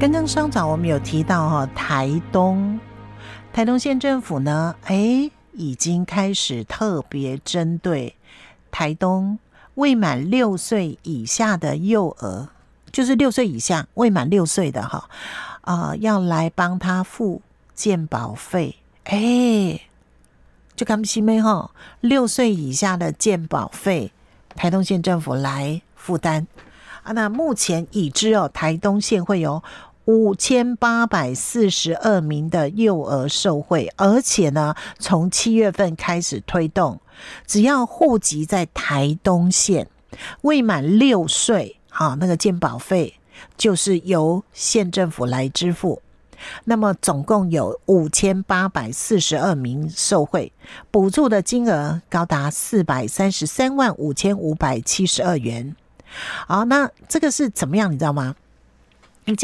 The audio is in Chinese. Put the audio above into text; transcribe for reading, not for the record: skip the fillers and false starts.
刚刚稍早我们有提到台东县政府呢，已经开始特别针对台东未满6岁以下的幼儿，就是6岁以下未满6岁的要来帮他付健保费。就甘心咩6岁以下的健保费台东县政府来负担那目前已知台东县会有5842名的幼儿受惠，而且呢从7月份开始推动，只要户籍在台东县未满6岁那个健保费就是由县政府来支付。那么总共有5842名受惠，补助的金额高达433万5572元。好，那这个是怎么样你知道吗？